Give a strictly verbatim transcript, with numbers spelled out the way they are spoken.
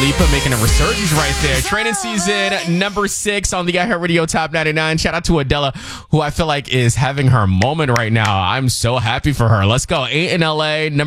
Lipa making a resurgence right there. Training season number six on the iHeartRadio Top ninety-nine. Shout out to Adele, who I feel like is having her moment right now. I'm so happy for her. Let's go. Eight in L A. Number